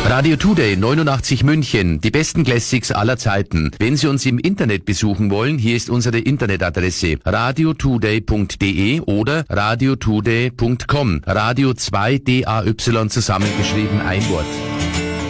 Radio Today 89 München, die besten Classics aller Zeiten. Wenn Sie uns im Internet besuchen wollen, hier ist unsere Internetadresse radiotoday.de oder radiotoday.com. Radio 2 DAY zusammengeschrieben, ein Wort.